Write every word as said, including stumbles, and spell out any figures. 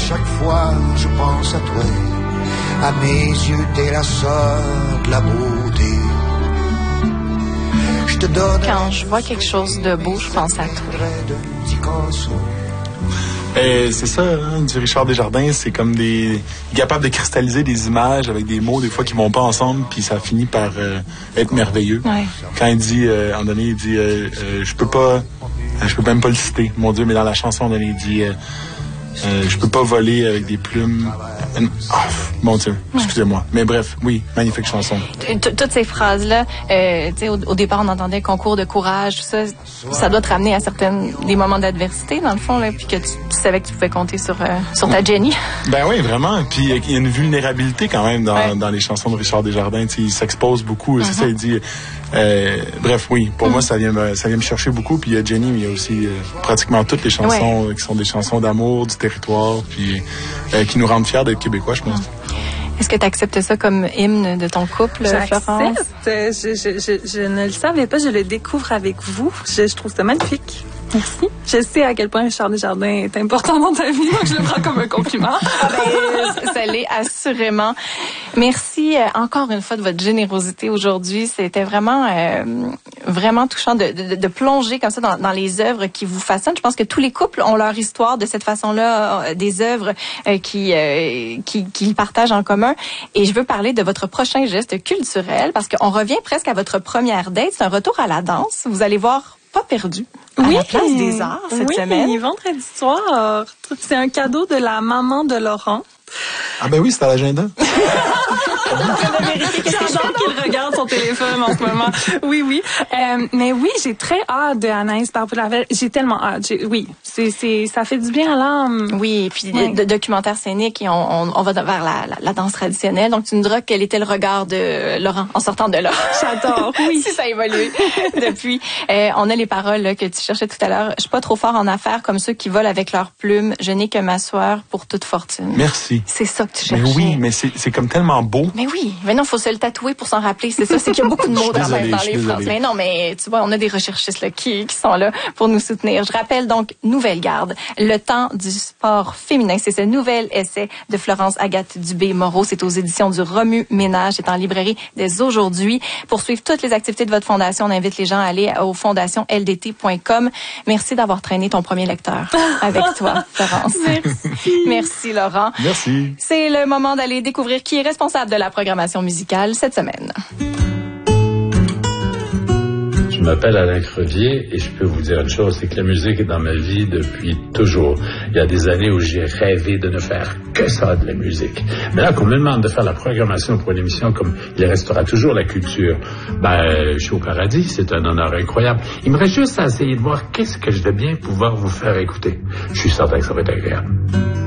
chaque fois je pense à toi. À mes yeux, t'es la sœur de la beauté. Je te donne. Quand je vois quelque chose de beau, je pense à toi. Euh, c'est ça, hein, du Richard Desjardins, c'est comme des... Il est capable de cristalliser des images avec des mots, des fois, qui vont pas ensemble, puis ça finit par euh, être merveilleux. Ouais. Quand il dit, euh, à un moment donné, il dit, euh, euh, je peux pas... Je peux même pas le citer, mon Dieu, mais dans la chanson, à un moment donné, il dit... Euh, Euh, je peux pas voler avec des plumes. Oh, mon Dieu, excusez-moi. Mais bref, oui, magnifique chanson. Toutes ces phrases-là, euh, tu sais, au, au départ, on entendait concours de courage, tout ça, ça doit te ramener à certaines des moments d'adversité, dans le fond, là, puis que tu, tu savais que tu pouvais compter sur, euh, sur ta Jenny. Ben oui, vraiment. Puis il y a une vulnérabilité quand même dans, ouais. dans les chansons de Richard Desjardins. T'sais, il s'expose beaucoup. Mm-hmm. C'est ça, il dit. Euh, bref, oui, pour mm-hmm. moi, ça vient, me, ça vient me chercher beaucoup. Puis il y a Jenny, mais il y a aussi euh, pratiquement toutes les chansons ouais. qui sont des chansons d'amour, du territoire, puis euh, qui nous rendent fiers d'être Québécois, je pense. Mm. Est-ce que tu acceptes ça comme hymne de ton couple, Florence? J'accepte. Je, je, je, je ne le savais pas. Je le découvre avec vous. Je, je trouve ça magnifique. Merci. Je sais à quel point Richard Desjardins est important dans ta vie, donc je le prends comme un compliment. Ah ben, ça l'est assurément. Merci euh, encore une fois de votre générosité aujourd'hui. C'était vraiment, euh, vraiment touchant de, de, de plonger comme ça dans, dans les œuvres qui vous façonnent. Je pense que tous les couples ont leur histoire de cette façon-là, euh, des œuvres euh, qui, euh, qui, qui partagent en commun. Et je veux parler de votre prochain geste culturel parce qu'on revient presque à votre première date. C'est un retour à la danse. Vous allez voir Pas perdu. À oui, la Place des Arts cette oui, semaine. Oui, vendredi soir. C'est un cadeau de la maman de Laurent. Ah ben oui, c'est à l'agenda. J'adore qu'il regarde son téléphone en ce moment. Oui, oui. Euh, mais oui, j'ai très hâte de Anaïs Barbeau-Laval. J'ai tellement hâte. J'ai, oui, c'est, c'est, ça fait du bien à l'âme. Oui, et puis oui. de, de documentaire scénique, et on, on, on va vers la, la, la danse traditionnelle. Donc, tu nous diras quel était le regard de Laurent en sortant de là. J'adore, oui. Si ça a évolué depuis. Euh, on a les paroles là, que tu cherchais tout à l'heure. Je suis pas trop fort en affaires comme ceux qui volent avec leurs plumes. Je n'ai que ma sueur pour toute fortune. Merci. C'est ça que tu cherchais. Mais oui, mais c'est, c'est comme tellement beau. Mais oui, mais non, faut se le tatouer pour s'en rappeler. C'est ça, c'est qu'il y a beaucoup de mots dans, désolé, dans les phrases. Mais non, mais tu vois, on a des recherchistes là, qui, qui sont là pour nous soutenir. Je rappelle donc Nouvelle Garde, le temps du sport féminin. C'est ce nouvel essai de Florence Agathe Dubé-Moreau. C'est aux éditions du Remue-Ménage. C'est en librairie dès aujourd'hui. Pour suivre toutes les activités de votre fondation, on invite les gens à aller au fondation l d t point com. Merci d'avoir traîné ton premier lecteur avec toi, Florence. Merci. Merci, Laurent. Merci. C'est le moment d'aller découvrir qui est responsable de la programmation musicale cette semaine. Je m'appelle Alain Crevier et je peux vous dire une chose, c'est que la musique est dans ma vie depuis toujours. Il y a des années où j'ai rêvé de ne faire que ça, de la musique. Mais là, qu'on me demande de faire la programmation pour une émission comme Il restera toujours la culture, ben, je suis au paradis, c'est un honneur incroyable. Il me reste juste à essayer de voir qu'est-ce que je vais bien pouvoir vous faire écouter. Je suis certain que ça va être agréable.